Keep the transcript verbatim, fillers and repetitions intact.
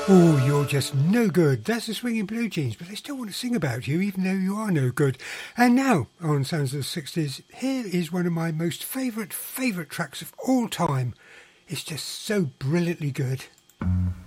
Oh, you're just no good. That's the Swinging Blue Jeans, but I still want to sing about you, even though you are no good. And now, on Sounds of the sixties, here is one of my most favourite, favourite tracks of all time. It's just so brilliantly good.